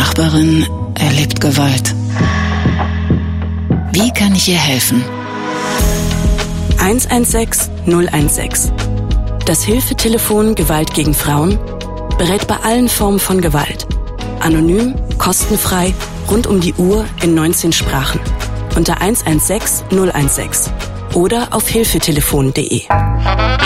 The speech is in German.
Nachbarin erlebt Gewalt. Wie kann ich ihr helfen? 116 016. Das Hilfetelefon Gewalt gegen Frauen berät bei allen Formen von Gewalt. Anonym, kostenfrei, rund um die Uhr in 19 Sprachen. Unter 116 016 oder auf hilfetelefon.de.